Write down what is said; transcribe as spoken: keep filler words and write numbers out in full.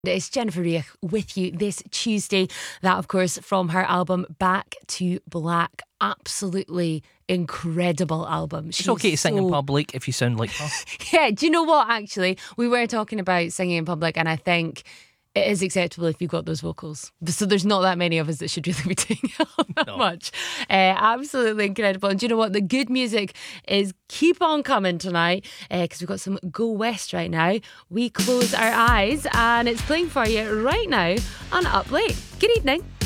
It's Jennifer Reich with you this Tuesday. That, of course, from her album Back to Black. Absolutely incredible album. It's okay to sing so... in public if you sound like her. Yeah, do you know what, actually? We were talking about singing in public, and I think it is acceptable if you've got those vocals. So there's not that many of us that should really be doing it all that no. much. Uh, absolutely incredible. And do you know what? The good music is keep on coming tonight, because uh, we've got some Go West right now. We close our eyes, and it's playing for you right now on Up Late. Good evening.